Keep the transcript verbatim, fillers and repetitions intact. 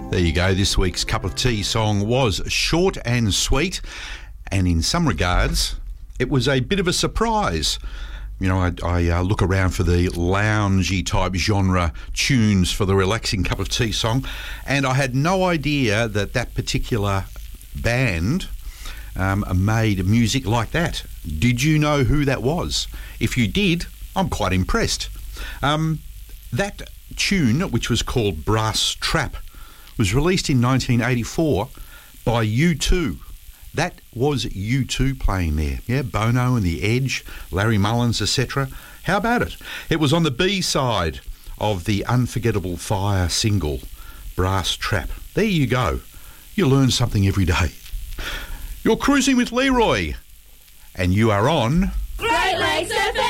There you go. This week's Cup of Tea song was short and sweet, and in some regards, it was a bit of a surprise. You know, I, I uh, look around for the loungy type genre tunes for the relaxing cup of tea song, and I had no idea that that particular band um, made music like that. Did you know who that was? If you did, I'm quite impressed. Um, that tune, which was called Brass Trap, was released in nineteen eighty-four by U two. That was U two playing there. Yeah, Bono and The Edge, Larry Mullins, et cetera. How about it? It was on the B side of the Unforgettable Fire single, Brass Trap. There you go. You learn something every day. You're cruising with Leroy, and you are on Great Lakes F M.